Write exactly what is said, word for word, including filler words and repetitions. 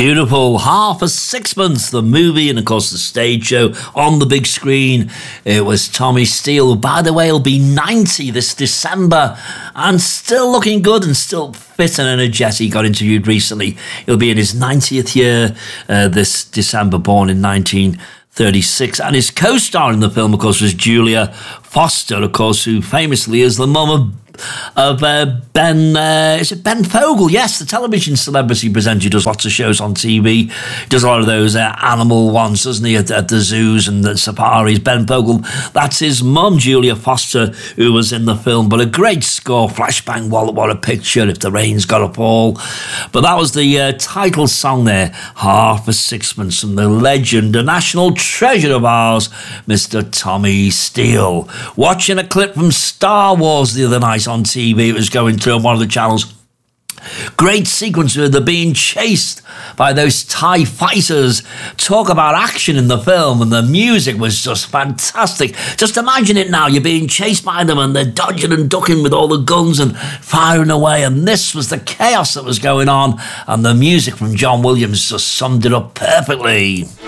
Beautiful. Half a Sixpence, the movie, and of course the stage show on the big screen. It was Tommy Steele, who, by the way, will be ninety this December and still looking good and still fit and energetic. He got interviewed recently. He'll be in his ninetieth year uh, this December, born in nineteen thirty-six. And his co-star in the film, of course, was Julia Foster, of course, who famously is the mum of of uh, Ben, uh, is it Ben Fogle? Yes, the television celebrity presenter who does lots of shows on T V. Does a lot of those uh, animal ones, doesn't he, at, at the zoos and the safaris. Ben Fogle, that's his mum, Julia Foster, who was in the film. But a great score, flashbang, what, what a picture, if the rain's got to fall. But that was the uh, title song there, Half a Sixpence, from the legend, a national treasure of ours, Mister Tommy Steele. Watching a clip from Star Wars the other night on T V, it was going through on one of the channels. Great sequence where they're being chased by those TIE fighters. Talk about action in the film, and the music was just fantastic. Just imagine it now, you're being chased by them and they're dodging and ducking with all the guns and firing away, and this was the chaos that was going on, and the music from John Williams just summed it up perfectly.